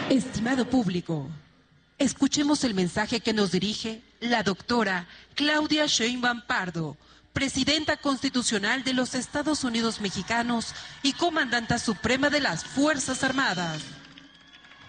Estimado público, escuchemos el mensaje que nos dirige la doctora Claudia Sheinbaum Pardo, Presidenta Constitucional de los Estados Unidos Mexicanos y Comandanta Suprema de las Fuerzas Armadas.